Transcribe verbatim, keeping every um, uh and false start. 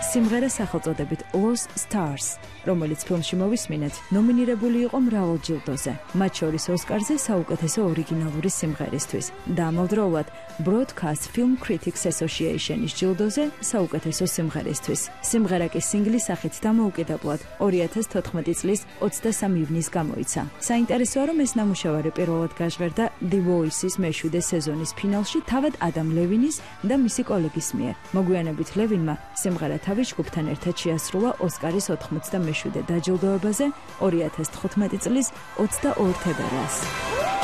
სიმღერა სახელწოდებით Lost Stars, რომელიც ფილმში მოვისმინეთ, ნომინირებული იყო მრავალ ჯილდოზე, მათ შორის ოსკარზე საუკეთესო ორიგინალური სიმღერისთვის და ამავდროულად Broadcast Film Critics Association-ის ჯილდოზე საუკეთესო სიმღერისთვის. სიმღერა კი სინგლის სახით დამოუკიდებლად ორი ათას თოთხმეტი წლის ოცდასამი ივნის გამოიცა. საინტერესოა, რომ ეს ნამუშევარი პირველად გაჟღერდა The Voice-ის მეშვიდე სეზონის ფინალში თავად ადამ ლევინის და მისი კოლეგის მიერ. მოგვიანებით ლევინმა სიმღერა თავის ჯგუფთან ერთად შეასრულა ოსკარის ოთხმოცდამეშვიდე დაჯილდოებაზე ორი ათას თხუთმეტი წლის ოცდაორ თებერვალს.